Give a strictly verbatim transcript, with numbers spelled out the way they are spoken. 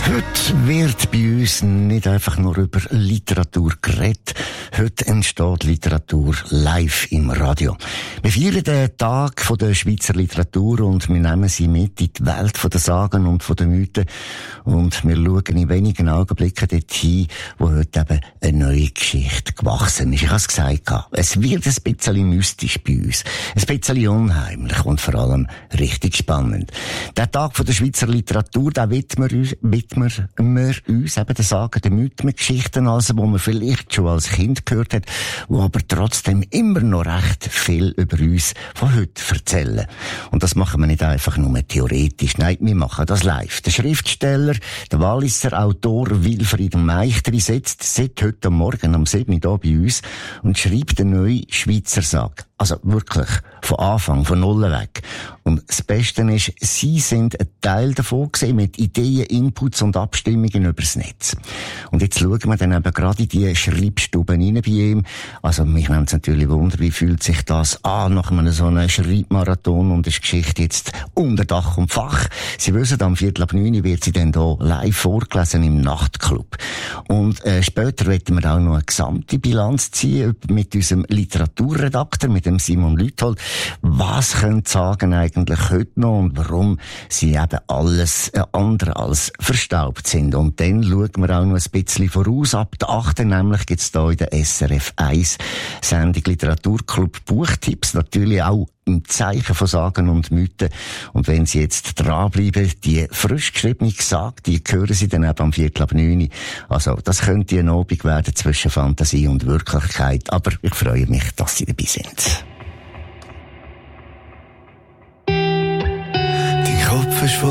Heute wird bei uns nicht einfach nur über Literatur geredet. Heute entsteht Literatur live im Radio. Wir feiern den Tag der Schweizer Literatur und wir nehmen sie mit in die Welt der Sagen und der Mythen. Und wir schauen in wenigen Augenblicken dorthin, wo heute eben eine neue Geschichte gewachsen ist. Ich habe es gesagt, es wird ein bisschen mystisch bei uns. Ein bisschen unheimlich und vor allem richtig spannend. Der Tag der Schweizer Literatur, den widmen wir uns, widmen wir uns eben den Sagen, den Mythen, Geschichten, also, wo man vielleicht schon als Kind gehört hat, wo aber trotzdem immer noch recht viel über uns von heute erzählen. Und das machen wir nicht einfach nur theoretisch. Nein, wir machen das live. Der Schriftsteller, der Walliser Autor Wilfried Meichtri sitzt seit heute Morgen um sieben Uhr hier bei uns und schreibt eine neue Schweizer Sage. Also wirklich von Anfang, von Null weg. Und das Beste ist, Sie sind ein Teil davon gewesen, mit Ideen, Inputs und Abstimmungen übers Netz. Und jetzt schauen wir dann eben gerade in die Schreibstuben rein bei ihm. Also mich nimmt es natürlich Wunder, wie fühlt sich das an nach einem so einem Schreibmarathon und ist Geschichte jetzt unter Dach und Fach. Sie wissen, am Viertel ab neun wird sie dann hier live vorgelesen im Nachtclub. Und äh, später werden wir auch noch eine gesamte Bilanz ziehen mit unserem Literaturredakteur, mit dem Simon Lüthold. Was können Sie sagen eigentlich heute noch und warum sie eben alles äh, andere als verstaubt sind? Und dann schauen wir auch noch ein bisschen voraus. Ab der achten nämlich gibt es hier in der S R F eins Sendung Literaturclub Buchtipps, natürlich auch im Zeichen von Sagen und Mythen. Und wenn Sie jetzt dranbleiben, die frisch geschriebene Sage, die hören Sie dann eben am Viertel ab neun. Also, das könnte ein Abend werden zwischen Fantasie und Wirklichkeit. Aber ich freue mich, dass Sie dabei sind. Dein Kopf ist voll